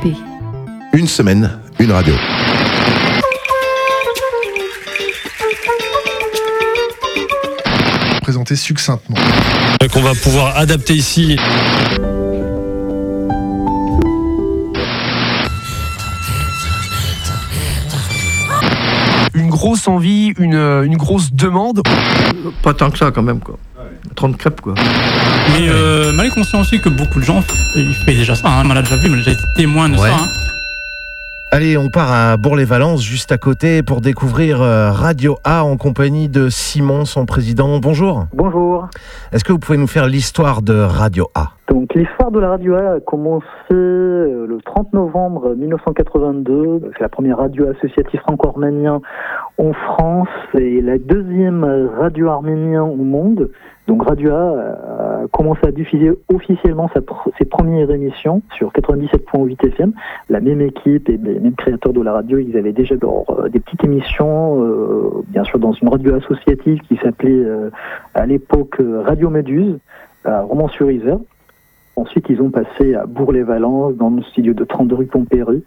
RCP. Une semaine, une radio. Présenter succinctement. Qu'on va pouvoir adapter ici. Une grosse envie, une grosse demande. Pas tant que ça quand même quoi. 30 crêpes quoi. Mais mal est conscient aussi que beaucoup de gens ils font déjà ça, hein. On l'a déjà vu, on a déjà été témoin de ça. Hein. Allez, on part à Bourg-les-Valences, juste à côté, pour découvrir Radio A en compagnie de Simon, son président. Bonjour. Bonjour. Est-ce que vous pouvez nous faire l'histoire de Radio A ? Donc l'histoire de la Radio A a commencé le 30 novembre 1982. C'est la première radio associative franco-arménienne en France et la deuxième radio arménienne au monde. Donc Radio A a commencé à diffuser officiellement ses premières émissions sur 97.8 FM. La même équipe et les mêmes créateurs de la radio, ils avaient déjà des petites émissions, bien sûr dans une radio associative qui s'appelait à l'époque Radio Méduse, à Romans-sur-Isère. Ensuite, ils ont passé à Bourg-les-Valences, dans le studio de 32 rue Pompéry.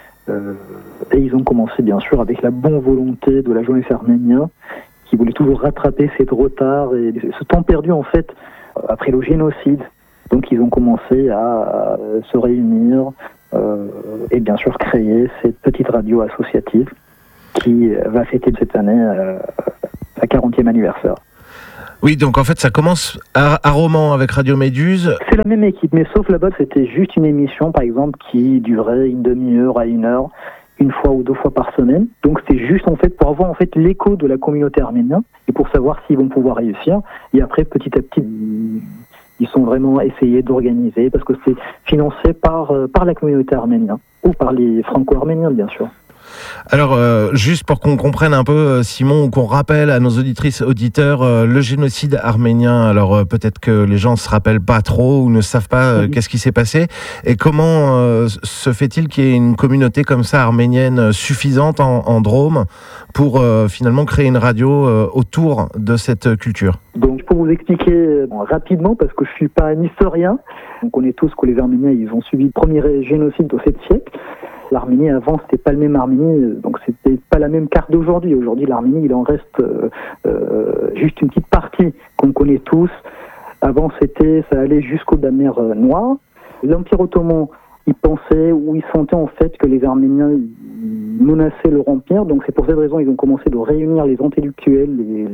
Et ils ont commencé, bien sûr, avec la bonne volonté de la jeunesse arménienne, qui voulait toujours rattraper cette retard et ce temps perdu, en fait, après le génocide. Donc, ils ont commencé à se réunir et, bien sûr, créer cette petite radio associative qui va fêter cette année sa 40e anniversaire. Oui, donc en fait, ça commence à Romans avec Radio Méduse. C'est la même équipe, mais sauf là-bas, c'était juste une émission, par exemple, qui durait une demi-heure à une heure, une fois ou deux fois par semaine. Donc c'était juste en fait pour avoir en fait l'écho de la communauté arménienne et pour savoir s'ils vont pouvoir réussir. Et après, petit à petit, ils sont vraiment essayés d'organiser parce que c'est financé par la communauté arménienne ou par les franco-arméniens, bien sûr. Alors, juste pour qu'on comprenne un peu, Simon, ou qu'on rappelle à nos auditrices, auditeurs, le génocide arménien, alors peut-être que les gens se rappellent pas trop ou ne savent pas qu'est-ce qui s'est passé, et comment se fait-il qu'il y ait une communauté comme ça arménienne suffisante en Drôme pour finalement créer une radio autour de cette culture ? Donc, je peux vous expliquer rapidement, parce que je suis pas un historien. On connaît tous que les Arméniens, ils ont subi le premier génocide au 7e siècle. L'Arménie avant, c'était pas le même Arménie, donc c'était pas la même carte d'aujourd'hui. Aujourd'hui, l'Arménie, il en reste juste une petite partie qu'on connaît tous. Avant, ça allait jusqu'au de la mer Noire. L'Empire ottoman, il pensait ou il sentait en fait que les Arméniens menaçaient leur empire. Donc c'est pour cette raison ils ont commencé de réunir les intellectuels,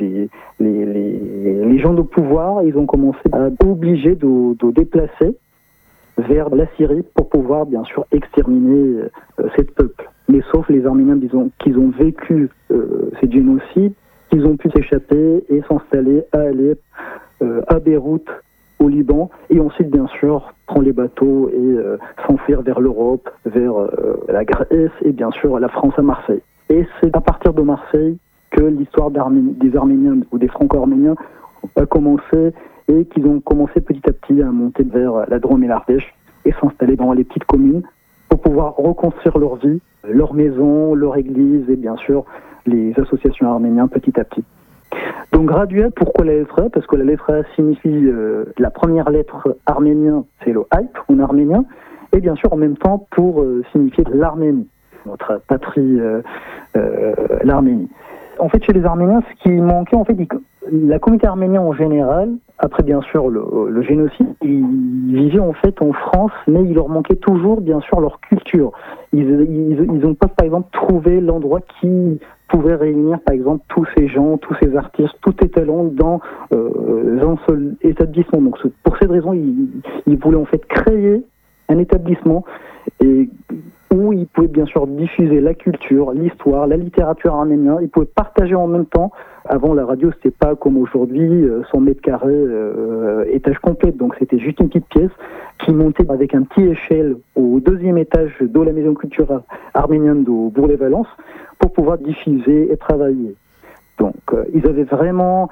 les gens de pouvoir. Ils ont commencé à obliger de déplacer vers la Syrie pour pouvoir bien sûr exterminer cette peuple. Mais sauf les Arméniens qui ont vécu ces génocides, ils ont pu s'échapper et s'installer à Alep, à Beyrouth, au Liban, et ensuite bien sûr prendre les bateaux et s'enfuir vers l'Europe, vers la Grèce et bien sûr la France à Marseille. Et c'est à partir de Marseille que l'histoire des Arméniens ou des Franco-Arméniens a commencé et qu'ils ont commencé petit à petit à monter vers la Drôme et l'Ardèche et s'installer dans les petites communes pour pouvoir reconstruire leur vie, leur maison, leur église et bien sûr les associations arméniennes petit à petit. Donc Radio A, pourquoi la lettre A ? Parce que la lettre A signifie la première lettre arménienne, c'est le hype en arménien, et bien sûr en même temps pour signifier l'Arménie, notre patrie, l'Arménie. En fait, chez les Arméniens, ce qui manquait, en fait, la communauté arménienne en général, après bien sûr le génocide, ils vivaient en fait en France, mais il leur manquait toujours bien sûr leur culture. Ils n'ont pas par exemple trouvé l'endroit qui pouvait réunir par exemple tous ces gens, tous ces artistes, tous ces talents dans un seul établissement. Donc pour cette raison, ils voulaient en fait créer un établissement et où ils pouvaient bien sûr diffuser la culture, l'histoire, la littérature arménienne. Ils pouvaient partager en même temps. Avant, la radio, c'était pas comme aujourd'hui, 100 mètres carrés, étage complet. Donc, c'était juste une petite pièce qui montait avec un petit échelle au deuxième étage de la maison culturelle arménienne de Bourg-les-Valences pour pouvoir diffuser et travailler. Donc, ils avaient vraiment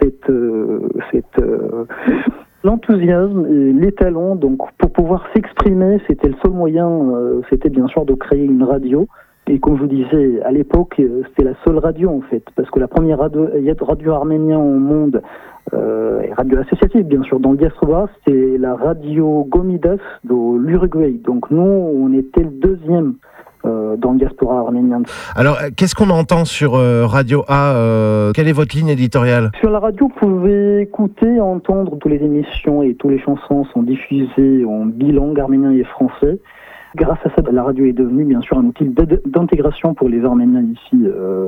l'enthousiasme et les talents, donc pour pouvoir s'exprimer, c'était le seul moyen, c'était bien sûr de créer une radio. Et comme je vous disais, à l'époque, c'était la seule radio en fait, parce que la première radio arménienne au monde, et radio associative bien sûr, dans le diaspora, c'est la radio Gomidas de l'Uruguay. Donc nous, on était le deuxième dans le diaspora arménien. Alors, qu'est-ce qu'on entend sur Radio A Quelle est votre ligne éditoriale ? Sur la radio, vous pouvez écouter, entendre toutes les émissions et toutes les chansons sont diffusées en bilingue arménien et français. Grâce à ça, la radio est devenue bien sûr un outil d'intégration pour les Arméniens ici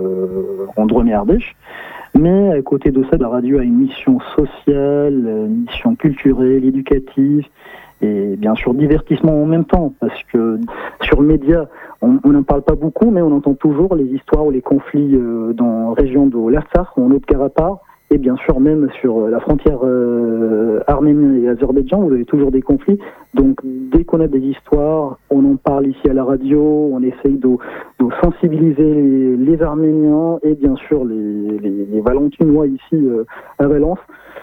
en Drôme et Ardèche. Mais à côté de ça, la radio a une mission sociale, une mission culturelle, éducative et bien sûr divertissement en même temps. Parce que sur le média, on n'en parle pas beaucoup, mais on entend toujours les histoires ou les conflits dans la région de l'Artsakh, en Haut-Karabakh. Et bien sûr, même sur la frontière arménienne et Azerbaïdjan, vous avez toujours des conflits. Donc, dès qu'on a des histoires, on en parle ici à la radio, on essaye de sensibiliser les Arméniens et bien sûr les Valentinois ici à Valence.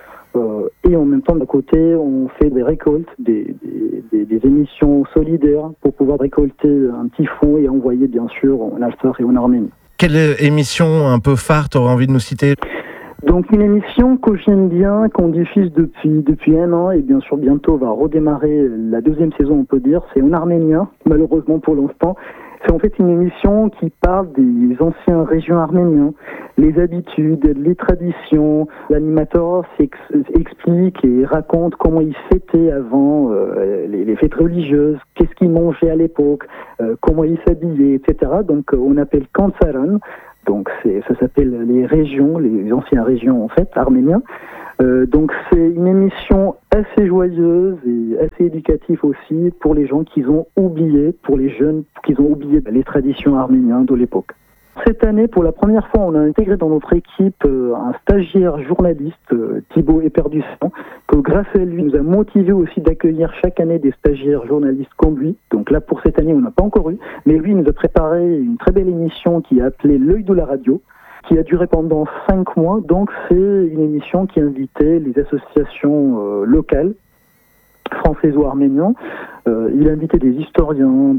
Et en même temps, d'un côté, on fait des récoltes, des émissions solidaires pour pouvoir récolter un petit fonds et envoyer bien sûr en Alsace et en Arménie. Quelle émission un peu phare t'aurais envie de nous citer ? Donc une émission que j'aime bien, qu'on diffuse depuis 1 an et bien sûr bientôt va redémarrer la 2e saison on peut dire, c'est en arménien, malheureusement pour l'instant. C'est en fait une émission qui parle des anciennes régions arméniennes, les habitudes, les traditions. L'animateur explique et raconte comment ils fêtaient avant les fêtes religieuses, qu'est-ce qu'ils mangeaient à l'époque, comment ils s'habillaient, etc. Donc on appelle Kansaran. Donc ça s'appelle les régions, les anciennes régions en fait, arméniens. Donc c'est une émission assez joyeuse et assez éducative aussi pour les gens qui ont oublié, pour les jeunes qui ont oublié les traditions arméniennes de l'époque. Cette année, pour la première fois, on a intégré dans notre équipe un stagiaire journaliste, Thibaut Eperdusson, que grâce à lui, nous a motivé aussi d'accueillir chaque année des stagiaires journalistes comme lui. Donc là, pour cette année, on n'a pas encore eu, mais lui nous a préparé une très belle émission qui est appelée L'œil de la radio, qui a duré pendant 5 mois. Donc c'est une émission qui invitait les associations locales, françaises ou arméniennes. Il invitait des historiens,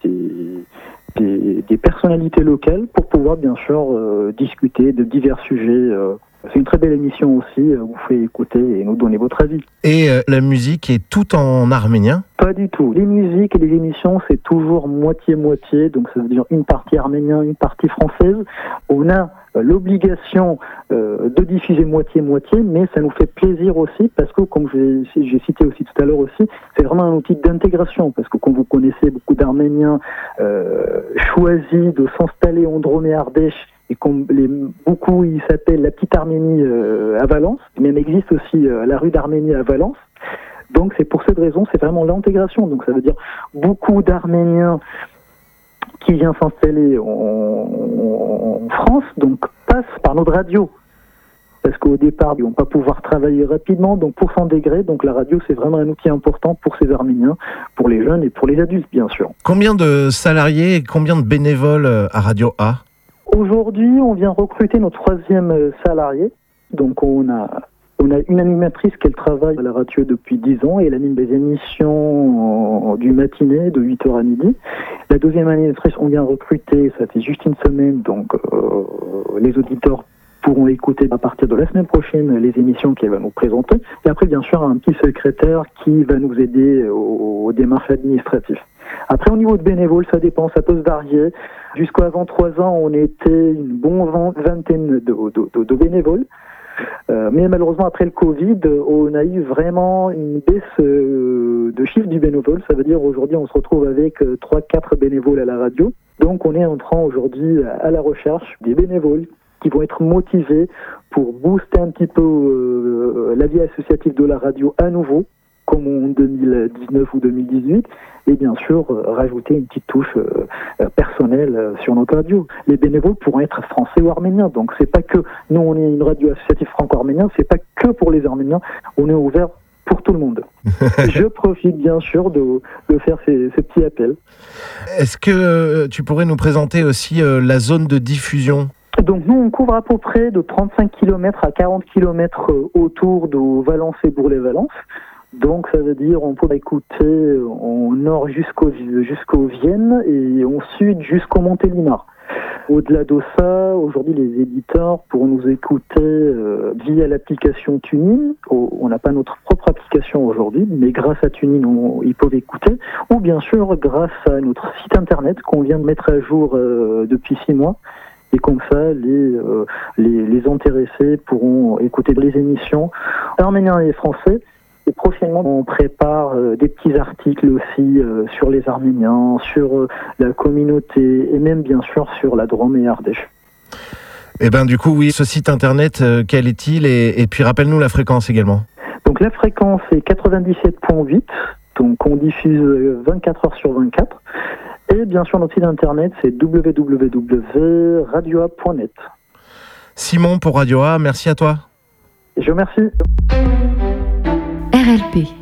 des personnalités locales pour pouvoir bien sûr discuter de divers sujets. C'est une très belle émission aussi, vous pouvez écouter et nous donner votre avis. Et la musique est tout en arménien ? Pas du tout. Les musiques et les émissions, c'est toujours moitié-moitié, donc ça veut dire une partie arménienne, une partie française. On a l'obligation de diffuser moitié-moitié, mais ça nous fait plaisir aussi parce que, comme j'ai cité aussi tout à l'heure aussi, c'est vraiment un outil d'intégration parce que comme vous connaissez, beaucoup d'Arméniens choisissent de s'installer en Drôme et Ardèche et comme beaucoup ils s'appellent la petite Arménie à Valence, même existe aussi la rue d'Arménie à Valence. Donc c'est pour cette raison, c'est vraiment l'intégration. Donc ça veut dire beaucoup d'Arméniens qui viennent s'installer en France, donc passent par notre radio. Parce qu'au départ, ils vont pas pouvoir travailler rapidement, donc pour s'intégrer, donc la radio c'est vraiment un outil important pour ces Arméniens, pour les jeunes et pour les adultes bien sûr. Combien de salariés et combien de bénévoles à Radio A ? Aujourd'hui, on vient recruter notre 3e salarié. Donc on a une animatrice qui travaille à la radio depuis 10 ans et elle anime des émissions du matinée de 8h à midi. La 2e animatrice, on vient recruter, ça fait juste une semaine, donc les auditeurs pourront écouter à partir de la semaine prochaine les émissions qu'elle va nous présenter. Et après, bien sûr, un petit secrétaire qui va nous aider aux démarches administratives. Après, au niveau de bénévoles, ça dépend, ça peut se varier. Jusqu'avant 3 ans, on était une bonne vingtaine de bénévoles. Mais malheureusement, après le Covid, on a eu vraiment une baisse de chiffre du bénévole. Ça veut dire aujourd'hui, on se retrouve avec 3-4 bénévoles à la radio. Donc, on est en train aujourd'hui à la recherche des bénévoles qui vont être motivés pour booster un petit peu la vie associative de la radio à nouveau, comme en 2019 ou 2018, et bien sûr rajouter une petite touche personnelle sur notre radio. Les bénévoles pourront être français ou arméniens, donc c'est pas que nous on est une radio associative franco-arménienne, c'est pas que pour les Arméniens, on est ouvert pour tout le monde. Je profite bien sûr de faire ces petits appels. Est-ce que tu pourrais nous présenter aussi la zone de diffusion ? Donc nous, on couvre à peu près de 35 km à 40 km autour de Valence et Bourg-les-Valence. Donc ça veut dire on peut écouter au nord jusqu'au Vienne et au sud jusqu'au Montélimar. Au-delà de ça, aujourd'hui les éditeurs pourront nous écouter via l'application TuneIn. On n'a pas notre propre application aujourd'hui, mais grâce à TuneIn, ils peuvent écouter. Ou bien sûr grâce à notre site internet qu'on vient de mettre à jour depuis 6 mois. Et comme ça, les intéressés pourront écouter les émissions arméniens et français. Et prochainement, on prépare des petits articles aussi sur les Arméniens, sur la communauté et même bien sûr sur la Drôme et Ardèche. Eh ben du coup, oui, ce site internet, quel est-il et puis rappelle-nous la fréquence également. Donc la fréquence est 97.8, donc on diffuse 24 heures sur 24. Et bien sûr, notre site internet, c'est www.radioa.net. Simon pour Radio A, merci à toi. Et je vous remercie. RLP